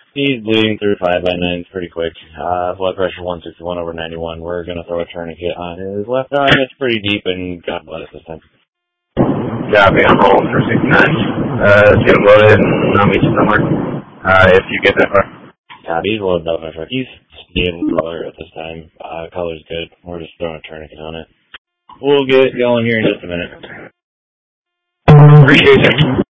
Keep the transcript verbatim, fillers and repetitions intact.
He's bleeding through five by nines pretty quick. Uh, blood pressure one sixty-one over ninety-one. We're going to throw a tourniquet on his left arm. It's pretty deep and got blood at this time. Copy, I'm rolling for sixty-nine. Uh, get him loaded and I'll meet you somewhere. Uh, if you get that far. Copy, he's loaded up my truck. He's being color at this time. Uh, color's good. We're just throwing a tourniquet on it. We'll get going here in just a minute. Appreciate you.